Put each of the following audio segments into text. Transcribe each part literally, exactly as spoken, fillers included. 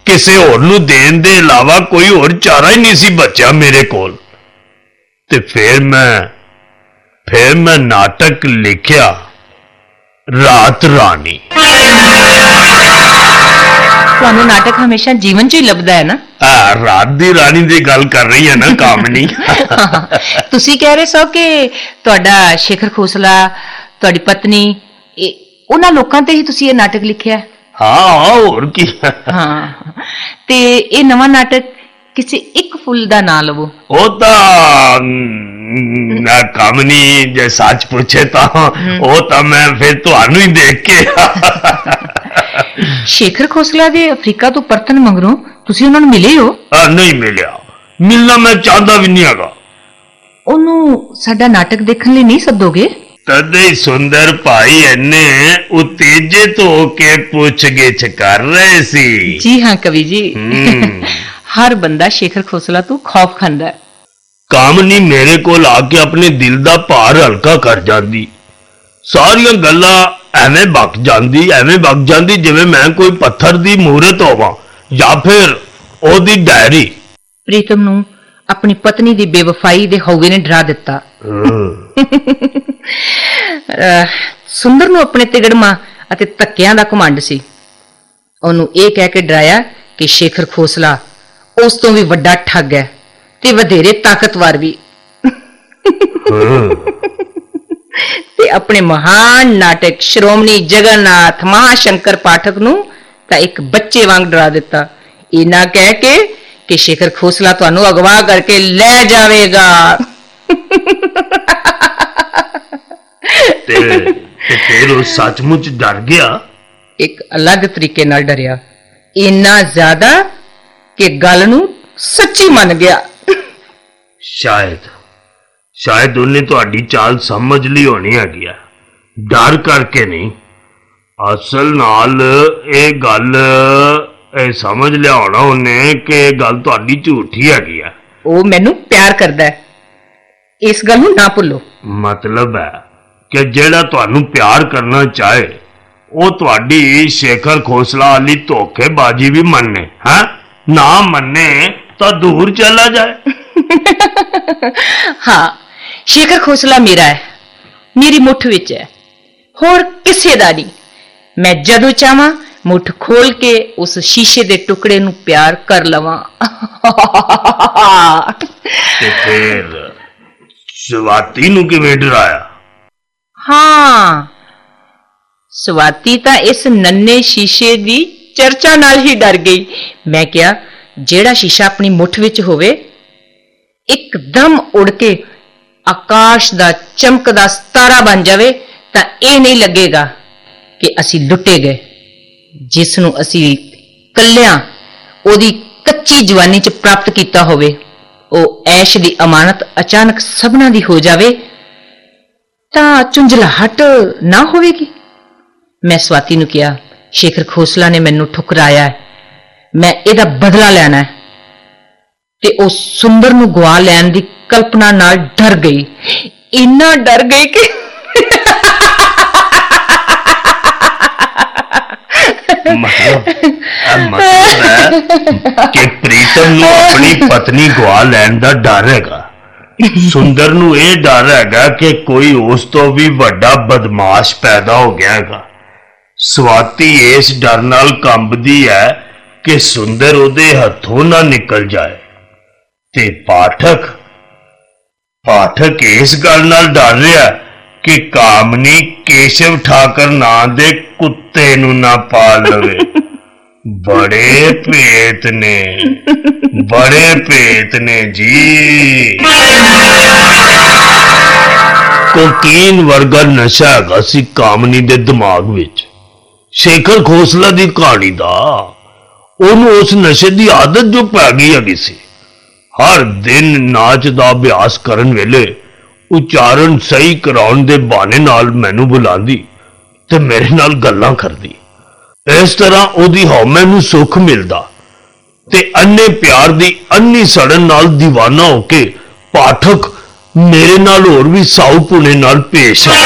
किसी होर नूं देण दे इलावा कोई होर चारा ही नहीं सी बचा मेरे कोल। ते फिर मैं फिर मैं नाटक लिखिया रात रानी। तुहानू नाटक हमेशा जीवन च ही लभदा है ना? आ, रात दी रानी दी गल कर रही है ना कामनी। तुसी कह रहे सो कि तुहाडा शेखर खोसला तुहाडी पत्नी उन्हां लोकां ते ही तुसी ये नाटक लिखिया? हाँ होर की। हाँ ते ये नवां नाटक किसी एक फुल दा नाम लवो। ओ तां ना कामनी जे सच पूछे तां ओ तां मैं फिर तुहानू ही देख के शेखर खोसला दे अफ्रीका तो परतन मगरों तुसी उन्हां नूं मिले हो? आ, नहीं मिलिया। मिलना मैं चाहता भी नहीं हैगा। ओनू साडा नाटक देखने लिए नहीं सदोगे? तदे सुंदर भाई इन्ने उत्तेजित होके पूछ गिछ कर रहे सी। जी हाँ कवि जी। हर बंदा शेखर खोसला तो खौफ खांदा है। कामनी मेरे कोल आके अपने दिल दा भार हल्का कर जांदी। सारियां गल्लां एवें बक जांदी एवें बक जांदी जिवें मैं कोई पत्थर दी मूरत होवां या फिर ओदी डायरी। प्रीतम नूं अपनी पत्नी दी बेवफाई दे हौवे ने डरा दिता। सुंदर नूं अपने तिगड़मा अते धक्कियां दा घमंड सी। ओनू ये कह के डराया कि शेखर खोसला उस तो भी वड्डा ठग है ते वधेरे ताकतवर भी। ते अपने महान नाटक श्रोमणी जगन्नाथ महाशंकर पाठक नूं तां एक बच्चे वांग डरा दिता, इना कह के कि शेखर खोसला तुहानू अगवा करके ले जावेगा। ते, ते फिर वो सचमुच डर गया? एक अलग तरीके नाल डरिया, इना ज्यादा कि गल नू सच्ची मन गया। शायद शायद उन्हें तुहाडी चाल समझ ली होनी है, डर करके नहीं। असल नाल ए गल ए समझ लिया होना उन्हें कि गल तुहाडी झूठी है। ओ मैनू प्यार करदा है, इस गल नू ना भुल्लो। मतलब है कि जेड़ा तुहानू प्यार करना चाहे वो तुहाडी शेखर खोसला वाली धोखेबाजी भी मन्ने, है ना मन्ने तो दूर चला जाए। हाँ शेखर खोसला मेरा है, मेरी मुठ विच है, होर किसे दा नहीं। मैं जदों चाहां मुठ खोल के उस शीशे दे टुकड़े नू प्यार कर लवां। ते फिर स्वाति नू किवें डराया? हाँ स्वाति तां इस नन्हे शीशे दी चर्चा नाल ही डर गई। मैं क्या जेड़ा शीशा अपनी मुठ विच होवे एकदम उड़ के आकाश दा चमकदा सितारा बन जावे तां ये नहीं लगेगा कि असी लुटे गए। जिसनू असी कल्यां ओदी कच्ची जवानी च प्राप्त कीता होवे, ओ ऐश दी अमानत अचानक सबना दी हो जावे तां झुंझलाहट ना होवेगी। मैं स्वाति नू किया शेखर खोसला ने मैनू ठुकराया है, मैं इहदा बदला लेना है। ते ओ सुंदर नू गवा लैन दी कल्पना नाल डर गई, इन्ना डर गई कि मतलब, मतलब है कि प्रीतम नू अपनी पत्नी गवा लैन दा डर हैगा, सुंदर नू यह डर हैगा कि कोई उस तो भी वड्डा बदमाश पैदा हो गया हैगा। स्वाति इस डर नाल कंबदी है कि सुंदर उहदे हथों ना निकल जाए। ते पाठक पाठक इस गल नाल डर रहा कि कामनी केशव ठाकर नां दे कुत्ते नू ना पाल लवे। बड़े पेत ने बड़े पेत ने जी। कोकीन वर्गा नशा हैगा सी कामनी दे दिमाग विच। शेखर खोसला दी कहानी दा ओनू उस नशे दी आदत जो पै गई हैगी सी। हर दिन नाच दा अभ्यास करन वेले उच्चारण सही कराउण दे बहाने नाल मैनू बुलांदी ते मेरे नाल गल्लां करदी। इस तरह ओदी हौमे नू सुख मिलदा ते अन्ने प्यार दी अन्नी सड़न नाल दीवाना होके पाठक मेरे नाल होर भी साऊ पुणे नाल पेश है।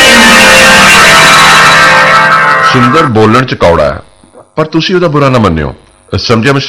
सुंदर बोलण च कौड़ा है पर तुसी ओहदा बुरा ना मन्नियो, समझिया मिस्टर